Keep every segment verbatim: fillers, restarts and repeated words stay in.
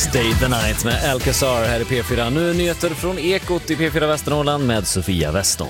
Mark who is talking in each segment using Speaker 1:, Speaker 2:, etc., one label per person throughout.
Speaker 1: Stay the Night med Alcazar här i P fyra. Nu nyheter från Ekot i P fyra Västernorrland med Sofia Weston.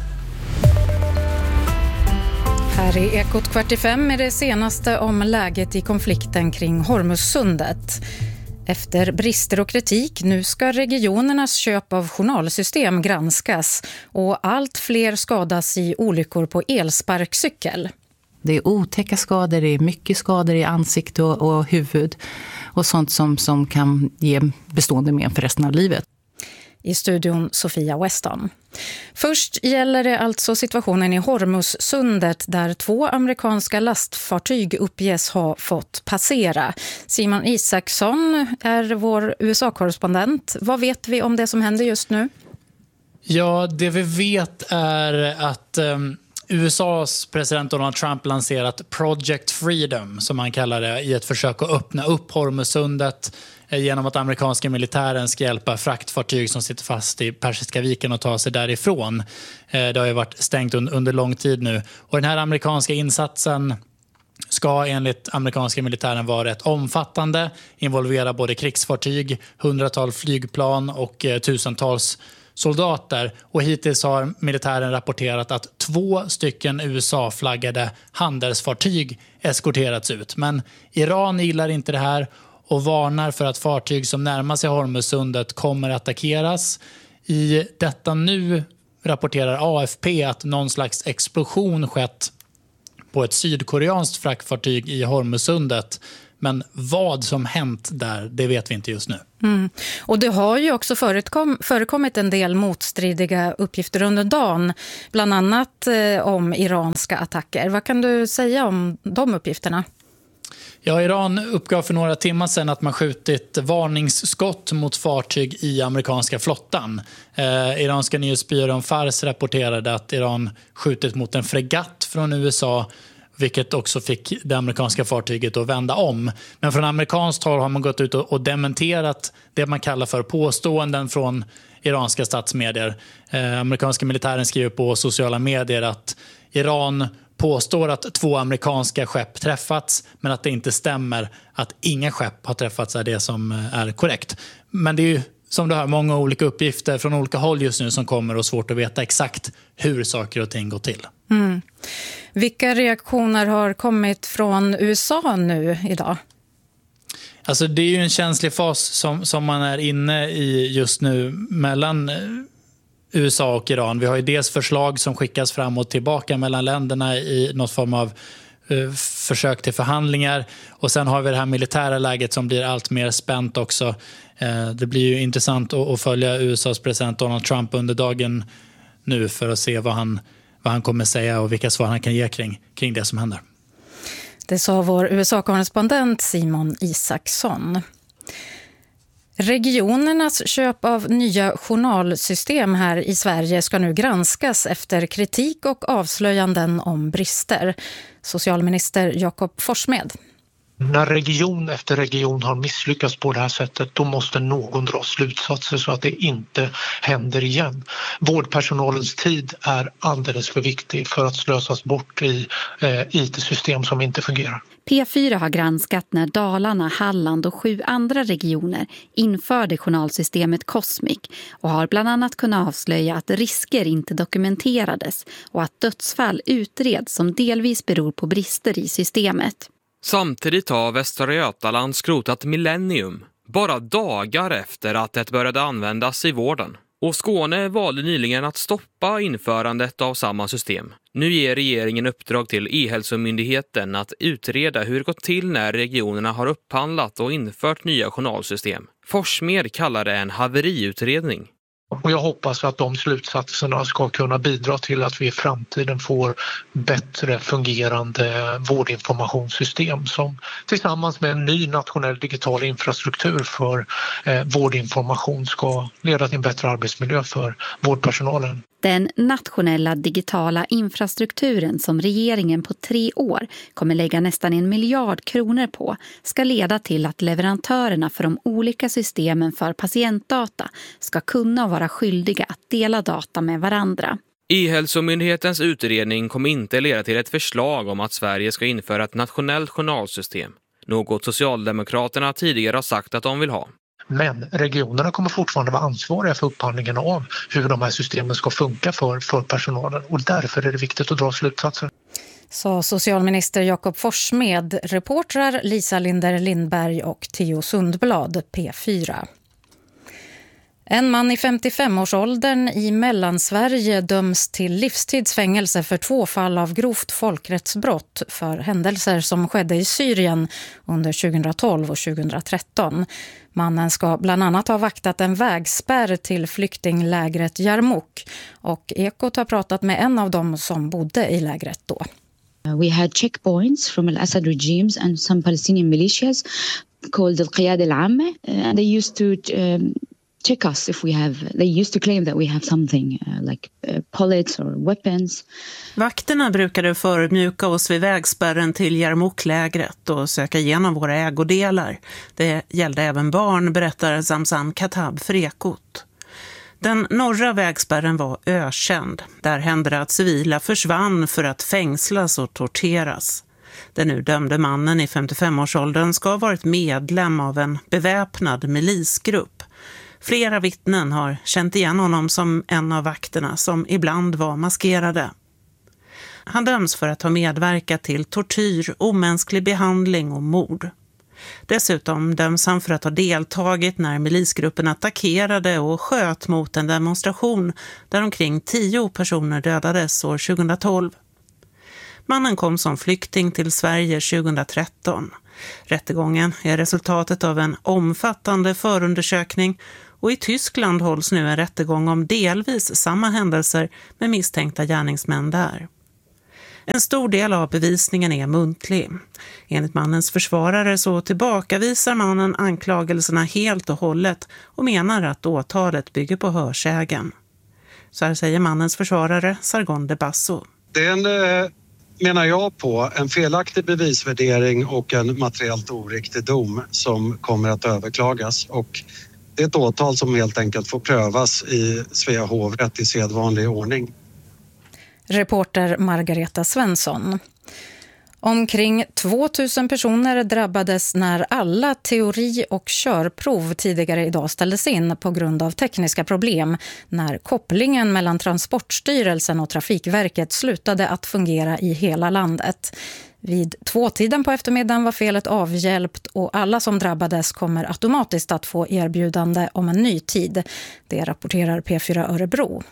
Speaker 2: Här i Ekot kvart i fem är det senaste om läget i konflikten kring Hormuzsundet. Efter brister och kritik, nu ska regionernas köp av journalsystem granskas och allt fler skadas i olyckor på elsparkcykel.
Speaker 3: Det är otäcka skador, det är mycket skador i ansikte och, och huvud och sånt som, som kan ge bestående men för resten av livet.
Speaker 2: I studion Sofia Weston. Först gäller det alltså situationen i Hormuzsundet där två amerikanska lastfartyg uppges ha fått passera. Simon Isaksson är vår U S A-korrespondent. Vad vet vi om det som händer just nu?
Speaker 4: Ja, det vi vet är att um, U S A:s president Donald Trump lanserat Project Freedom, som han kallar det, i ett försök att öppna upp Hormuzsundet genom att amerikanska militären ska hjälpa fraktfartyg som sitter fast i Persiska viken och ta sig därifrån. Det har ju varit stängt under lång tid nu. Och den här amerikanska insatsen ska enligt amerikanska militären vara rätt omfattande, involvera både krigsfartyg, hundratals flygplan och tusentals soldater. Och hittills har militären rapporterat att två stycken U S A-flaggade handelsfartyg eskorterats ut. Men Iran gillar inte det här och varnar för att fartyg som närmar sig Hormuzsundet kommer attackeras. I detta nu rapporterar A F P att någon slags explosion skett på ett sydkoreanskt fraktfartyg i Hormuzsundet. Men vad som hänt där, det vet vi inte just nu.
Speaker 2: Mm. Och det har ju också förekom, förekommit en del motstridiga uppgifter under dagen. Bland annat eh, om iranska attacker. Vad kan du säga om de uppgifterna?
Speaker 4: Ja, Iran uppgav för några timmar sedan att man skjutit varningsskott mot fartyg i amerikanska flottan. Eh, iranska nyhetsbyrån Fars rapporterade att Iran skjutit mot en fregatt från U S A, vilket också fick det amerikanska fartyget att vända om. Men från amerikanskt håll har man gått ut och dementerat det man kallar för påståenden från iranska statsmedier. Eh, amerikanska militären skriver på sociala medier att Iran påstår att två amerikanska skepp träffats, men att det inte stämmer, att inga skepp har träffats är det som är korrekt. Men det är ju som du hör många olika uppgifter från olika håll just nu som kommer och svårt att veta exakt hur saker och ting går till.
Speaker 2: Mm. Vilka reaktioner har kommit från U S A nu idag?
Speaker 4: Alltså det är ju en känslig fas som, som man är inne i just nu mellan U S A och Iran. Vi har ju dels förslag som skickas fram och tillbaka mellan länderna i något form av uh, försök till förhandlingar. Och sen har vi det här militära läget som blir allt mer spänt också. Uh, det blir ju intressant att, att följa U S A:s president Donald Trump under dagen nu för att se vad han, vad han kommer säga och vilka svar han kan ge kring, kring det som händer.
Speaker 2: Det sa vår U S A-korrespondent Simon Isaksson. Regionernas köp av nya journalsystem här i Sverige ska nu granskas efter kritik och avslöjanden om brister. Socialminister Jakob Forssmed.
Speaker 5: När region efter region har misslyckats på det här sättet, då måste någon dra slutsatser så att det inte händer igen. Vårdpersonalens tid är alldeles för viktig för att slösas bort i eh, I T-system som inte fungerar.
Speaker 6: P fyra har granskat när Dalarna, Halland och sju andra regioner införde journalsystemet Cosmic och har bland annat kunnat avslöja att risker inte dokumenterades och att dödsfall utreds som delvis beror på brister i systemet.
Speaker 7: Samtidigt har Västra Götaland skrotat Millennium, bara dagar efter att det började användas i vården. Och Skåne valde nyligen att stoppa införandet av samma system. Nu ger regeringen uppdrag till E-hälsomyndigheten att utreda hur det gått till när regionerna har upphandlat och infört nya journalsystem. Forssmed kallar det en haveriutredning.
Speaker 5: Och jag hoppas att de slutsatserna ska kunna bidra till att vi i framtiden får bättre fungerande vårdinformationssystem som tillsammans med en ny nationell digital infrastruktur för eh, vårdinformation ska leda till en bättre arbetsmiljö för vårdpersonalen.
Speaker 6: Den nationella digitala infrastrukturen som regeringen på tre år kommer lägga nästan en miljard kronor på ska leda till att leverantörerna för de olika systemen för patientdata ska kunna vara skyldiga att dela data med varandra.
Speaker 7: E-hälsomyndighetens utredning kommer inte leda till ett förslag om att Sverige ska införa ett nationellt journalsystem. Något Socialdemokraterna tidigare har sagt att de vill ha.
Speaker 5: Men regionerna kommer fortfarande vara ansvariga för upphandlingen av hur de här systemen ska funka för, för personalen och därför är det viktigt att dra slutsatser.
Speaker 2: Sa socialminister Jakob Forssmed, reportrar Lisa Linder Lindberg och Theo Sundblad, P fyra. En man i femtiofem-årsåldern i Mellansverige döms till livstidsfängelse för två fall av grovt folkrättsbrott för händelser som skedde i Syrien under tjugohundratolv och tjugohundratretton. Mannen ska bland annat ha vaktat en vägspärr till flyktinglägret Jarmouk och Ekot har pratat med en av dem som bodde i lägret då.
Speaker 8: We had checkpoints from Al-Assad regimes and some Palestinian militias called Al-Qiyada Al-Amma and they used to um, check us if we have, they used to claim that we have something uh, like uh, bullets or weapons.
Speaker 9: Vakterna brukade förmjuka oss vid vägspärren till Jarmouk-lägret och söka igenom våra ägodelar. Det gällde även barn, berättar Zamzam Khattab för Ekot. Den norra vägspärren var ökänd. Där hände det att civila försvann för att fängslas och torteras. Den nu dömde mannen i femtiofem-årsåldern ska ha varit medlem av en beväpnad milisgrupp. Flera vittnen har känt igen honom som en av vakterna som ibland var maskerade. Han döms för att ha medverkat till tortyr, omänsklig behandling och mord. Dessutom döms han för att ha deltagit när milisgruppen attackerade och sköt mot en demonstration där omkring tio personer dödades år tjugohundratolv. Mannen kom som flykting till Sverige tjugohundratretton. Rättegången är resultatet av en omfattande förundersökning och i Tyskland hålls nu en rättegång om delvis samma händelser med misstänkta gärningsmän där. En stor del av bevisningen är muntlig. Enligt mannens försvarare så tillbakavisar mannen anklagelserna helt och hållet och menar att åtalet bygger på hörsägen. Så här säger mannens försvarare Sargon de Basso.
Speaker 10: Det är en, menar jag på, en felaktig bevisvärdering och en materiellt oriktig dom som kommer att överklagas och det är ett åtal som helt enkelt får prövas i Svea hovrätt i sedvanlig ordning.
Speaker 2: Reporter Margareta Svensson. Omkring tvåtusen personer drabbades när alla teori- och körprov tidigare idag ställdes in på grund av tekniska problem när kopplingen mellan Transportstyrelsen och Trafikverket slutade att fungera i hela landet. Vid tvåtiden på eftermiddagen var felet avhjälpt och alla som drabbades kommer automatiskt att få erbjudande om en ny tid. Det rapporterar P fyra Örebro.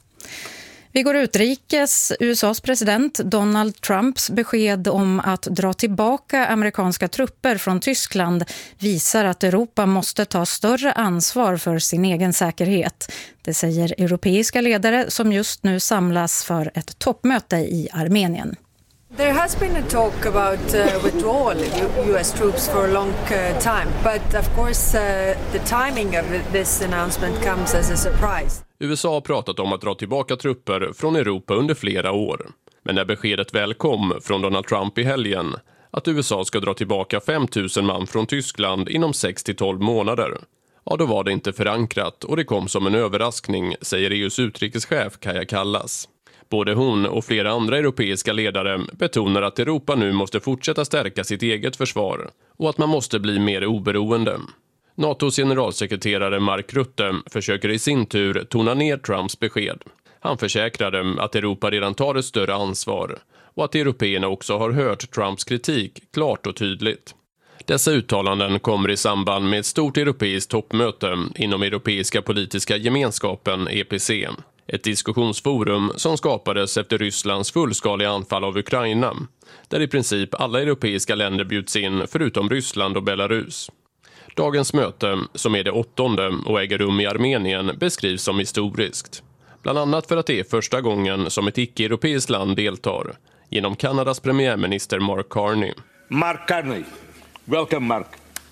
Speaker 2: Vi går utrikes. U S A:s president Donald Trumps besked om att dra tillbaka amerikanska trupper från Tyskland visar att Europa måste ta större ansvar för sin egen säkerhet. Det säger europeiska ledare som just nu samlas för ett toppmöte i Armenien.
Speaker 11: There has been a talk about uh, withdrawal of U S troops for a long uh, time, but of course uh, the timing of this announcement comes as a surprise.
Speaker 12: U S A har pratat om att dra tillbaka trupper från Europa under flera år. Men när beskedet väl kom från Donald Trump i helgen att U S A ska dra tillbaka fem tusen man från Tyskland inom sex till tolv månader, ja då var det inte förankrat och det kom som en överraskning, säger E U:s utrikeschef Kaja Kallas. Både hon och flera andra europeiska ledare betonar att Europa nu måste fortsätta stärka sitt eget försvar och att man måste bli mer oberoende. NATOs generalsekreterare Mark Rutte försöker i sin tur tona ner Trumps besked. Han försäkrade att Europa redan tar ett större ansvar och att européerna också har hört Trumps kritik klart och tydligt. Dessa uttalanden kommer i samband med ett stort europeiskt toppmöte inom Europeiska politiska gemenskapen E P C. Ett diskussionsforum som skapades efter Rysslands fullskaliga anfall av Ukraina, där i princip alla europeiska länder bjuds in förutom Ryssland och Belarus. Dagens möte, som är det åttonde och äger rum i Armenien, beskrivs som historiskt. Bland annat för att det är första gången som ett icke-europeiskt land deltar, genom Kanadas premiärminister Mark Carney.
Speaker 13: Mark Carney. Welcome, Mark.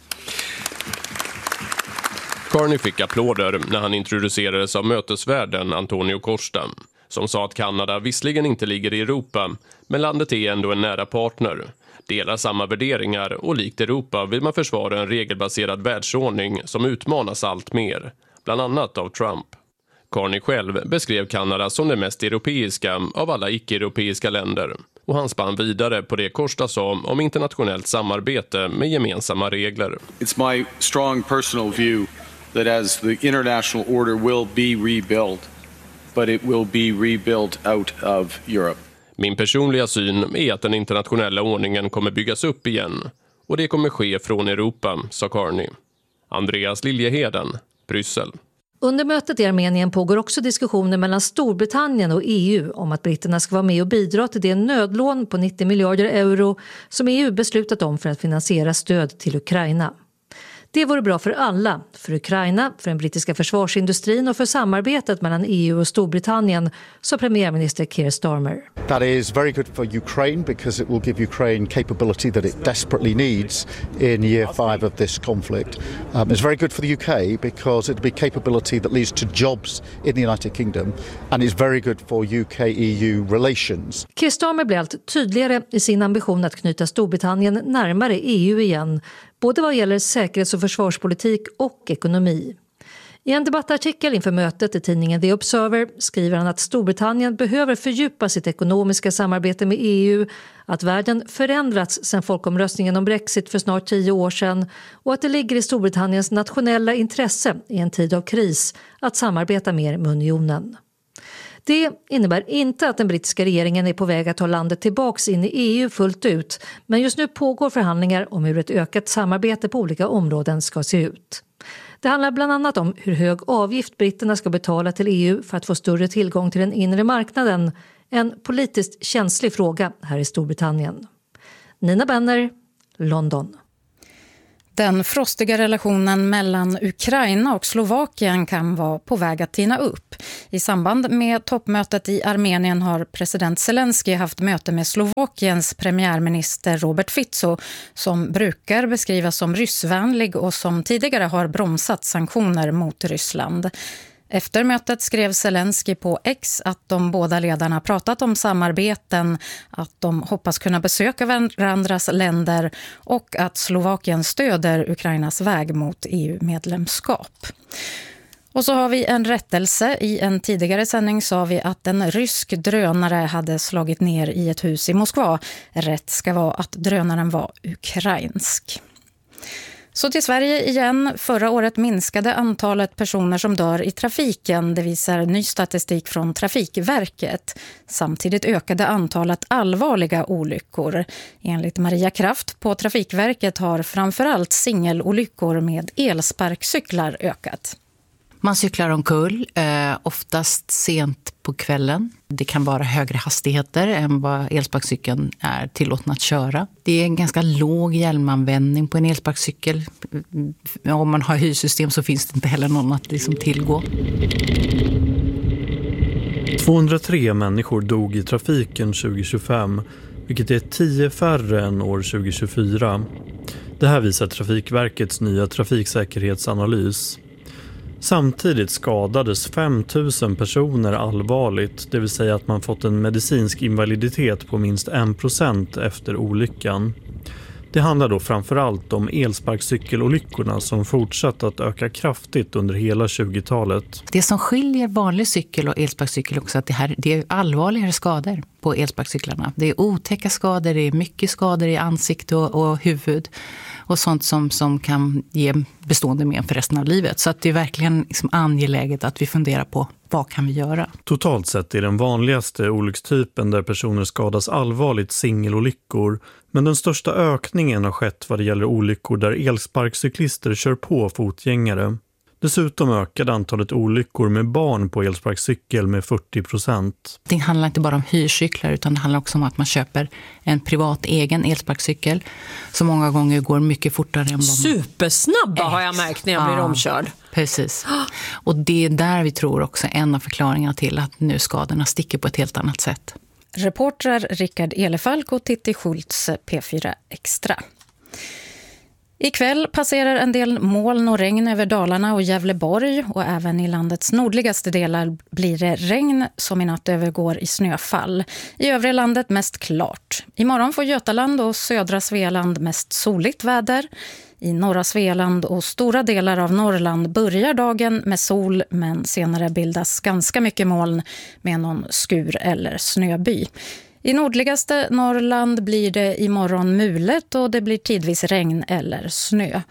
Speaker 12: Carney fick applåder när han introducerades av mötesvärden Antonio Costa, som sa att Kanada visserligen inte ligger i Europa, men landet är ändå en nära partner, delar samma värderingar och likt Europa vill man försvara en regelbaserad världsordning som utmanas allt mer, bland annat av Trump. Carney själv beskrev Kanada som det mest europeiska av alla icke-europeiska länder och han spann vidare på det Costa sa om internationellt samarbete med gemensamma regler.
Speaker 14: It's my strong personal view that as the international order will be rebuilt, but it will be rebuilt out of Europe.
Speaker 12: Min personliga syn är att den internationella ordningen kommer byggas upp igen och det kommer ske från Europa, sa Carney. Andreas Liljeheden, Bryssel.
Speaker 15: Under mötet i Armenien pågår också diskussioner mellan Storbritannien och E U om att britterna ska vara med och bidra till det nödlån på nittio miljarder euro som E U beslutat om för att finansiera stöd till Ukraina. Det vore bra för alla, för Ukraina, för den brittiska försvarsindustrin och för samarbetet mellan E U och Storbritannien, sa premiärminister Keir Starmer.
Speaker 16: That is very good for Ukraine because it will give Ukraine capability that it desperately needs in year five of this conflict. Um, it's very good for the U K because it will be capability that leads to jobs in the United Kingdom, and it's very good for U K E U relations.
Speaker 15: Keir Starmer blev allt tydligare i sin ambition att knyta Storbritannien närmare E U igen, både vad gäller säkerhets- och försvarspolitik och ekonomi. I en debattartikel inför mötet i tidningen The Observer skriver han att Storbritannien behöver fördjupa sitt ekonomiska samarbete med E U, att världen förändrats sedan folkomröstningen om Brexit för snart tio år sedan och att det ligger i Storbritanniens nationella intresse i en tid av kris att samarbeta mer med unionen. Det innebär inte att den brittiska regeringen är på väg att ta landet tillbaks in i E U fullt ut, men just nu pågår förhandlingar om hur ett ökat samarbete på olika områden ska se ut. Det handlar bland annat om hur hög avgift britterna ska betala till E U för att få större tillgång till den inre marknaden, en politiskt känslig fråga här i Storbritannien. Nina Benner, London.
Speaker 2: Den frostiga relationen mellan Ukraina och Slovakien kan vara på väg att tina upp. I samband med toppmötet i Armenien har president Zelensky haft möte med Slovakiens premiärminister Robert Fico, som brukar beskrivas som ryssvänlig och som tidigare har bromsat sanktioner mot Ryssland. Efter mötet skrev Zelensky på X att de båda ledarna pratat om samarbeten, att de hoppas kunna besöka varandras länder och att Slovakien stöder Ukrainas väg mot E U-medlemskap. Och så har vi en rättelse. I en tidigare sändning sa vi att en rysk drönare hade slagit ner i ett hus i Moskva. Rätt ska vara att drönaren var ukrainsk. Så till Sverige igen. Förra året minskade antalet personer som dör i trafiken. Det visar ny statistik från Trafikverket. Samtidigt ökade antalet allvarliga olyckor. Enligt Maria Kraft på Trafikverket har framförallt singelolyckor med elsparkcyklar ökat.
Speaker 3: Man cyklar omkull, eh, oftast sent på kvällen. Det kan vara högre hastigheter än vad elsparkcykeln är tillåten att köra. Det är en ganska låg hjälmanvändning på en elsparkcykel. Om man har hyrsystem så finns det inte heller någon att liksom tillgå.
Speaker 17: tvåhundratre människor dog i trafiken tjugo tjugofem, vilket är tio färre än år tjugo tjugofyra. Det här visar Trafikverkets nya trafiksäkerhetsanalys. Samtidigt skadades fem tusen personer allvarligt, det vill säga att man fått en medicinsk invaliditet på minst en procent efter olyckan. Det handlar då framförallt om elsparkcykelolyckorna som fortsatt att öka kraftigt under hela tjugotalet.
Speaker 3: Det som skiljer vanlig cykel och elsparkcykel också är att det, här, det är allvarligare skador på elsparkcyklarna. Det är otäcka skador, det är mycket skador i ansikte och, och huvud och sånt som, som kan ge bestående men för resten av livet. Så att det är verkligen liksom angeläget att vi funderar på vad kan vi göra.
Speaker 17: Totalt sett är den vanligaste olyckstypen där personer skadas allvarligt singelolyckor, men den största ökningen har skett vad det gäller olyckor där elsparkcyklister kör på fotgängare. Dessutom ökade antalet olyckor med barn på elsparkcykel med fyrtio procent.
Speaker 3: Det handlar inte bara om hyrcyklar utan det handlar också om att man köper en privat egen elsparkcykel som många gånger går mycket fortare än vad man...
Speaker 18: Supersnabba har jag märkt när jag blir
Speaker 3: ja,
Speaker 18: omkörd.
Speaker 3: Precis. Och det är där vi tror också en av förklaringarna till att nu skadorna sticker på ett helt annat sätt.
Speaker 2: Reportrar Rickard Elefalk och Titti Schultz, P fyra Extra. Ikväll passerar en del moln och regn över Dalarna och Gävleborg och även i landets nordligaste delar blir det regn som i natt övergår i snöfall. I övriga landet mest klart. Imorgon får Götaland och södra Svealand mest soligt väder. I norra Svealand och stora delar av Norrland börjar dagen med sol men senare bildas ganska mycket moln med någon skur eller snöby. I nordligaste Norrland blir det imorgon mulet och det blir tidvis regn eller snö.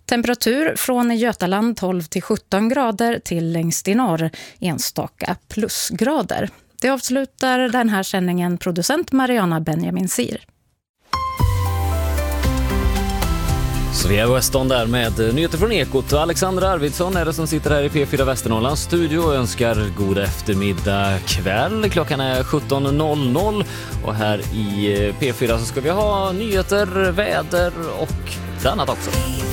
Speaker 2: Temperatur från Götaland tolv till sjutton grader till längst i norr enstaka plusgrader. Det avslutar den här sändningen producent Mariana Benjamin Sir.
Speaker 1: Svea Weston där med nyheter från Ekot. Alexandra Arvidsson är det som sitter här i P fyra Västernorrlands studio och önskar god eftermiddag kväll. Klockan är sjutton noll noll och här i P fyra så ska vi ha nyheter, väder och annat också.